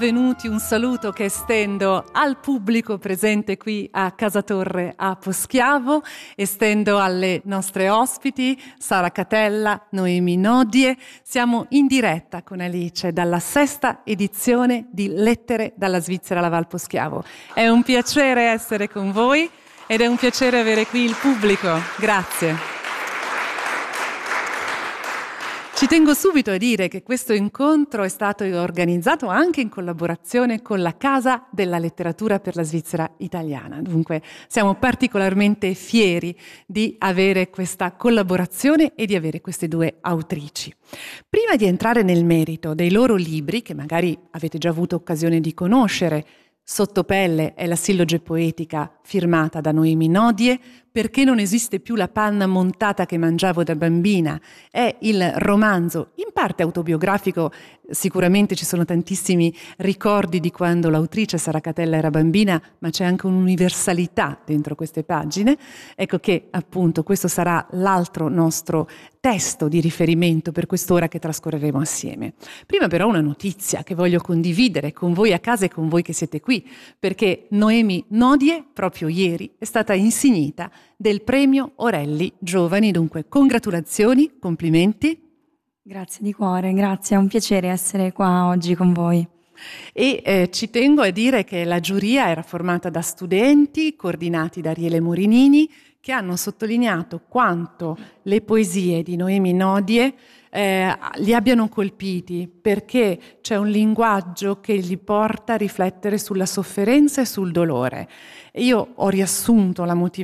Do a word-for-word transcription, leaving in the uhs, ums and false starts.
Benvenuti, un saluto che estendo al pubblico presente qui a Casa Torre a Poschiavo, estendo alle nostre ospiti Sara Catella, Noemi Nodie. Siamo in diretta con Alice dalla sesta edizione di Lettere dalla Svizzera alla Val Poschiavo. È un piacere essere con voi ed è un piacere avere qui il pubblico. Grazie. Ci tengo subito a dire che questo incontro è stato organizzato anche in collaborazione con la Casa della Letteratura per la Svizzera Italiana. Dunque siamo particolarmente fieri di avere questa collaborazione e di avere queste due autrici. Prima di entrare nel merito dei loro libri, che magari avete già avuto occasione di conoscere, Sottopelle è la silloge poetica firmata da Noemi Nodie, Perché non esiste più la panna montata che mangiavo da bambina, è il romanzo in parte autobiografico, sicuramente ci sono tantissimi ricordi di quando l'autrice Sara Catella era bambina, ma c'è anche un'universalità dentro queste pagine. Ecco che appunto questo sarà l'altro nostro testo di riferimento per quest'ora che trascorreremo assieme. Prima però una notizia che voglio condividere con voi a casa e con voi che siete qui, perché Noemi Nodie proprio ieri è stata insignita del premio Orelli Giovani, dunque congratulazioni, complimenti. Grazie di cuore, grazie, è un piacere essere qua oggi con voi. E eh, ci tengo a dire che la giuria era formata da studenti coordinati da Ariele Morinini che hanno sottolineato quanto le poesie di Noemi Nodie eh, li abbiano colpiti, perché c'è un linguaggio che li porta a riflettere sulla sofferenza e sul dolore. E io ho riassunto la motivazione